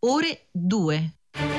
ore 2.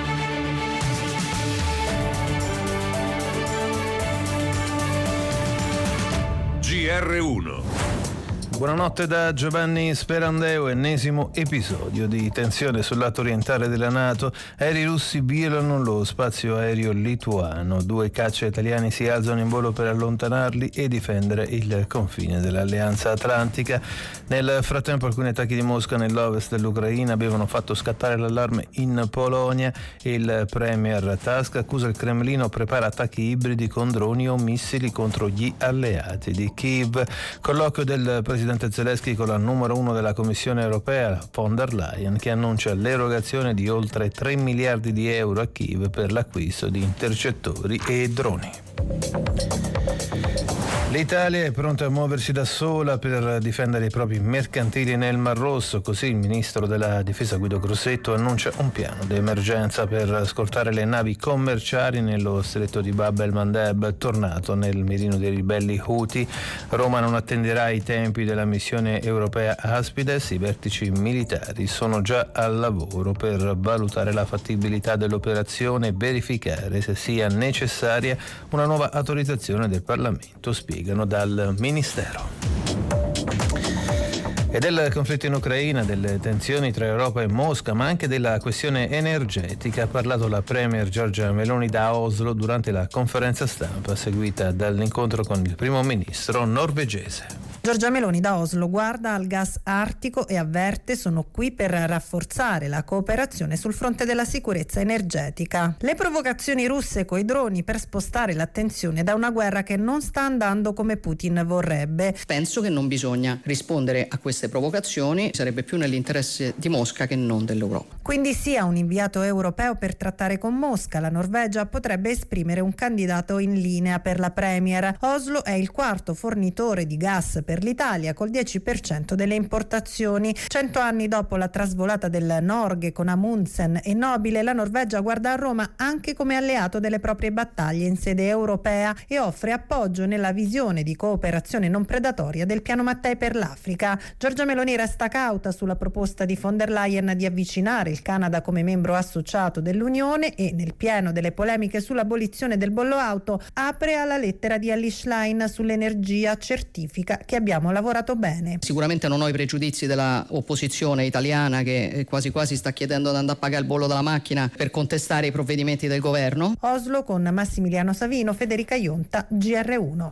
GR1. Buonanotte da Giovanni Sperandeo, ennesimo episodio di tensione sul lato orientale della NATO. Aerei russi violano lo spazio aereo lituano. 2 caccia italiani si alzano in volo per allontanarli e difendere il confine dell'Alleanza Atlantica. Nel frattempo alcuni attacchi di Mosca nell'ovest dell'Ucraina avevano fatto scattare l'allarme in Polonia e il premier Tusk accusa il Cremlino prepara attacchi ibridi con droni o missili contro gli alleati di Kiev. Colloquio del presidente Zelensky con la numero 1 della Commissione europea, von der Leyen, che annuncia l'erogazione di oltre 3 miliardi di euro a Kiev per l'acquisto di intercettori e droni. L'Italia è pronta a muoversi da sola per difendere i propri mercantili nel Mar Rosso, così il ministro della Difesa Guido Crosetto annuncia un piano di emergenza per scortare le navi commerciali nello stretto di Bab el-Mandeb, tornato nel mirino dei ribelli Houthi. Roma non attenderà i tempi della missione europea Aspides, i vertici militari sono già al lavoro per valutare la fattibilità dell'operazione e verificare se sia necessaria una nuova autorizzazione del Parlamento, spiegano dal Ministero. E del conflitto in Ucraina, delle tensioni tra Europa e Mosca, ma anche della questione energetica ha parlato la premier Giorgia Meloni da Oslo durante la conferenza stampa seguita dall'incontro con il primo ministro norvegese. Giorgia Meloni da Oslo guarda al gas artico e avverte: sono qui per rafforzare la cooperazione sul fronte della sicurezza energetica. Le provocazioni russe coi droni per spostare l'attenzione da una guerra che non sta andando come Putin vorrebbe. Penso che non bisogna rispondere a queste provocazioni, sarebbe più nell'interesse di Mosca che non dell'Europa. Quindi sia un inviato europeo per trattare con Mosca. La Norvegia potrebbe esprimere un candidato in linea per la premier. Oslo è il quarto fornitore di gas per l'Italia col 10% delle importazioni. 100 anni dopo la trasvolata del Norge con Amundsen e Nobile, la Norvegia guarda a Roma anche come alleato delle proprie battaglie in sede europea e offre appoggio nella visione di cooperazione non predatoria del piano Mattei per l'Africa. Giorgia Meloni resta cauta sulla proposta di von der Leyen di avvicinare il Canada come membro associato dell'Unione e, nel pieno delle polemiche sull'abolizione del bollo auto, apre alla lettera di Elly Schlein sull'energia, certifica che abbiamo lavorato bene. Sicuramente non ho i pregiudizi della opposizione italiana che quasi quasi sta chiedendo di andare a pagare il bollo della macchina per contestare i provvedimenti del governo. Oslo con Massimiliano Savino, Federica Ionta, GR1.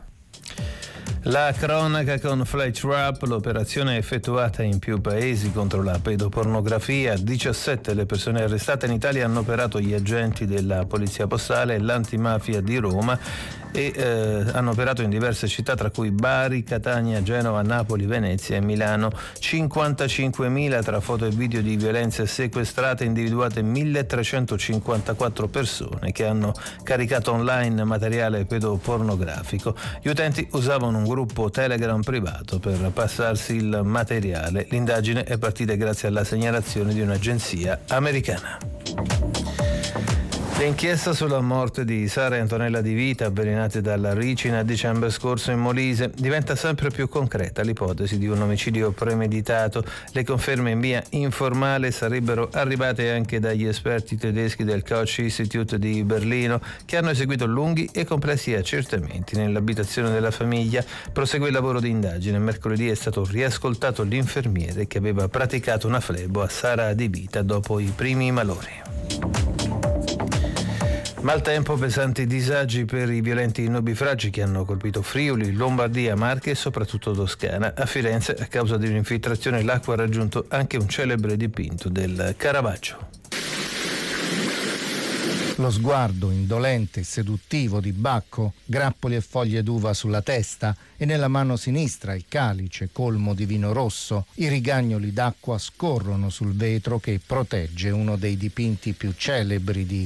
La cronaca con Flight Trap, l'operazione effettuata in più paesi contro la pedopornografia. 17 le persone arrestate in Italia, hanno operato gli agenti della Polizia Postale e l'antimafia di Roma e hanno operato in diverse città tra cui Bari, Catania, Genova, Napoli, Venezia e Milano. 55.000 tra foto e video di violenze sequestrate, individuate 1.354 persone che hanno caricato online materiale pedopornografico. Gli utenti usavano un gruppo Telegram privato per passarsi il materiale. L'indagine è partita grazie alla segnalazione di un'agenzia americana. L'inchiesta sulla morte di Sara e Antonella Di Vita, avvelenate dalla ricina a dicembre scorso in Molise, diventa sempre più concreta l'ipotesi di un omicidio premeditato. Le conferme in via informale sarebbero arrivate anche dagli esperti tedeschi del Koch Institute di Berlino, che hanno eseguito lunghi e complessi accertamenti nell'abitazione della famiglia. Prosegue il lavoro di indagine. Mercoledì è stato riascoltato l'infermiere che aveva praticato una flebo a Sara Di Vita dopo i primi malori. Maltempo, pesanti disagi per i violenti nubifragi che hanno colpito Friuli, Lombardia, Marche e soprattutto Toscana. A Firenze, a causa di un'infiltrazione, l'acqua ha raggiunto anche un celebre dipinto del Caravaggio. Lo sguardo indolente e seduttivo di Bacco, grappoli e foglie d'uva sulla testa e nella mano sinistra il calice colmo di vino rosso. I rigagnoli d'acqua scorrono sul vetro che protegge uno dei dipinti più celebri di